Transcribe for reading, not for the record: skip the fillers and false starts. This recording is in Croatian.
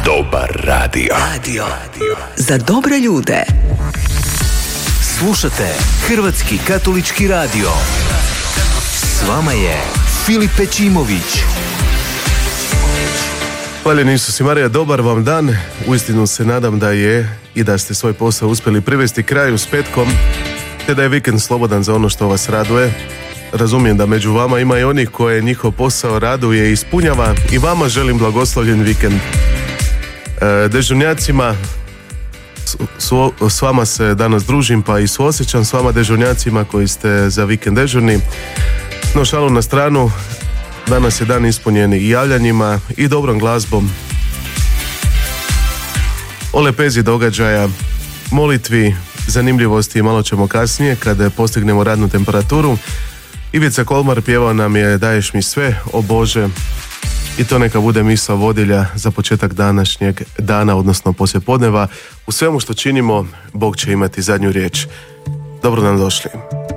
Dobar radio. Za dobre ljude. Slušate Hrvatski katolički radio. S vama je Filip Pečimović. Hvaljeni Isus i Marija, dobar vam dan. Uistinu se nadam da je i da ste svoj posao uspjeli privesti kraju s petkom, te da je vikend slobodan za ono što vas raduje. Razumijem da među vama ima i onih koje njihov posao raduje i ispunjava, i vama želim blagoslovljen vikend. Dežurnjacima, s vama se danas družim, pa i suosjećam s vama dežurnjacima koji ste za vikend dežurni. No, šalu na stranu, danas je dan ispunjen i javljanjima i dobrom glazbom, o lepezi događaja, molitvi, zanimljivosti malo ćemo kasnije kada postignemo radnu temperaturu. Ivica Kolmar pjevao nam je Daješ mi sve, o Bože, i to neka bude misao vodilja za početak današnjeg dana, odnosno poslijepodneva. U svemu što činimo, Bog će imati zadnju riječ. Dobro nam došli.